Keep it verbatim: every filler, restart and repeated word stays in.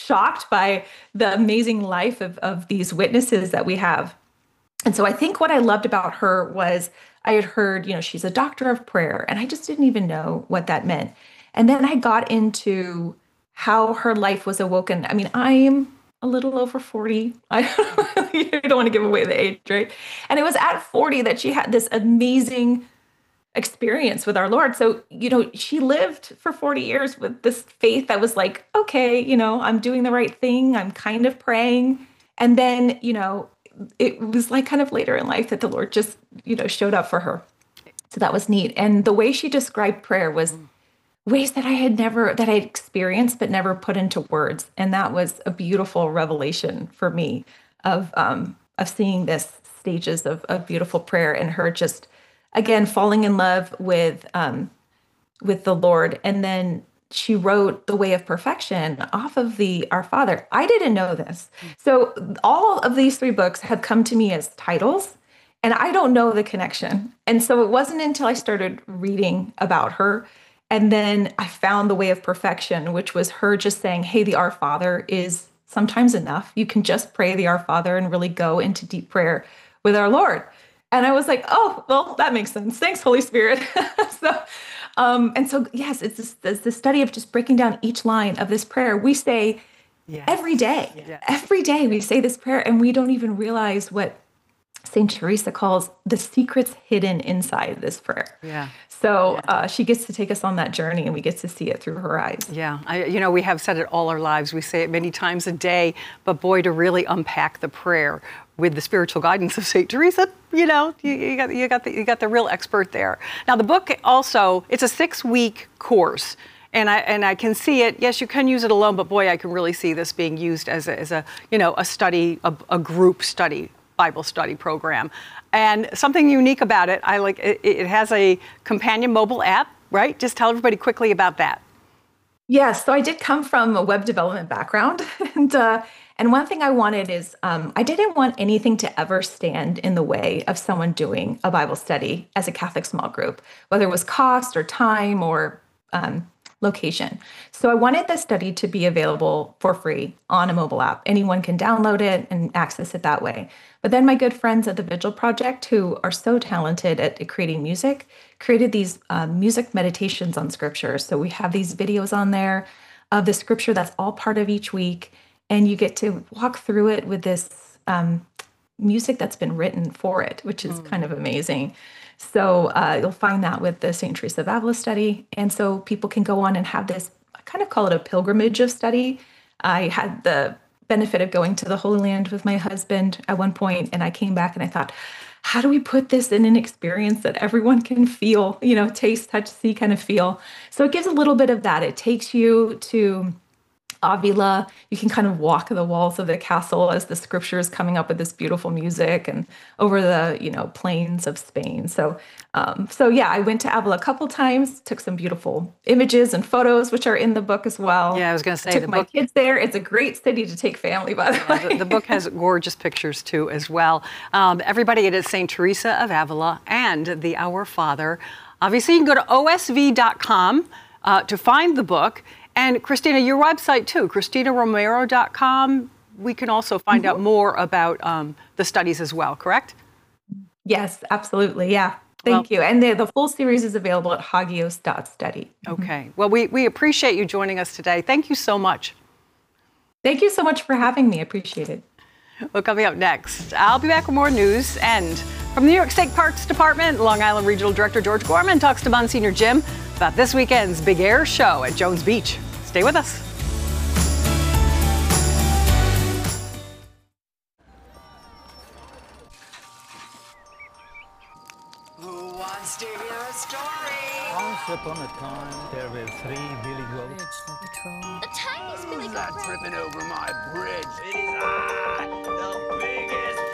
shocked by the amazing life of, of these witnesses that we have. And so I think what I loved about her was I had heard, you know, she's a doctor of prayer, and I just didn't even know what that meant. And then I got into how her life was awoken. I mean, I'm a little over forty. I you don't want to give away the age, right? And it was at forty that she had this amazing experience with our Lord. So, you know, she lived for forty years with this faith that was like, okay, you know, I'm doing the right thing. I'm kind of praying. And then, you know, it was like kind of later in life that the Lord just, you know, showed up for her. So that was neat. And the way she described prayer was ways that I had never, that I experienced, but never put into words. And that was a beautiful revelation for me of, um, of seeing this stages of, of beautiful prayer, and her just, again, falling in love with, um, with the Lord. And then she wrote The Way of Perfection off of the Our Father. I didn't know this. So all of these three books have come to me as titles, and I don't know the connection. And so it wasn't until I started reading about her, and then I found The Way of Perfection, which was her just saying, hey, the Our Father is sometimes enough. You can just pray the Our Father and really go into deep prayer with our Lord. And I was like, oh, well, that makes sense. Thanks, Holy Spirit. so, um, and so, yes, it's this, it's the study of just breaking down each line of this prayer. We say yes. every day, yes. every day we say this prayer, and we don't even realize what Saint Teresa calls the secrets hidden inside this prayer. Yeah. So yeah. Uh, she gets to take us on that journey, and we get to see it through her eyes. Yeah. I, you know, we have said it all our lives. We say it many times a day, but boy, to really unpack the prayer with the spiritual guidance of Saint Teresa, you know, you, you got you got the you got the real expert there. Now, the book also, it's a six-week course. And I and I can see it. Yes, you can use it alone, but boy, I can really see this being used as a, as a you know a study, a, a group study, Bible study program. And something unique about it, I like it, it has a companion mobile app, right? Just tell everybody quickly about that. Yes, so I did come from a web development background, and uh, and one thing I wanted is um, I didn't want anything to ever stand in the way of someone doing a Bible study as a Catholic small group, whether it was cost or time or um, location. So I wanted the study to be available for free on a mobile app. Anyone can download it and access it that way. But then my good friends at the Vigil Project, who are so talented at creating music, created these uh, music meditations on scripture. So we have these videos on there of the scripture that's all part of each week. And you get to walk through it with this um, music that's been written for it, which is mm. kind of amazing. So uh, you'll find that with the Saint Teresa of Avila study. And so people can go on and have this, I kind of call it a pilgrimage of study. I had the benefit of going to the Holy Land with my husband at one point, and I came back and I thought, how do we put this in an experience that everyone can feel, you know, taste, touch, see kind of feel? So it gives a little bit of that. It takes you to Avila. You can kind of walk the walls of the castle as the scripture is coming up with this beautiful music, and over the, you know, plains of Spain. So, um, so yeah, I went to Avila a couple times, took some beautiful images and photos, which are in the book as well. Yeah, I was going to say, I took the my book, kids there. It's a great city to take family, by the yeah, way. The, the book has gorgeous pictures too, as well. Um, everybody, it is Saint Teresa of Avila and the Our Father. Obviously, you can go to O S V dot com uh, to find the book. And Christina, your website too, Christina Romero dot com. We can also find mm-hmm. out more about um, the studies as well, correct? Yes, absolutely. Yeah. Thank well, you. And the, the full series is available at hagios dot study. Okay. Well, we, we appreciate you joining us today. Thank you so much. Thank you so much for having me. I appreciate it. Well, coming up next, I'll be back with more news. And from the New York State Parks Department, Long Island Regional Director George Gorman talks to Monsignor Jim about this weekend's Big Air show at Jones Beach. Stay with us. Who wants to hear a story? Once upon a time, there were three Billy Goats. The tiniest Billy Goat. Not tripping over my bridge. It is I, the biggest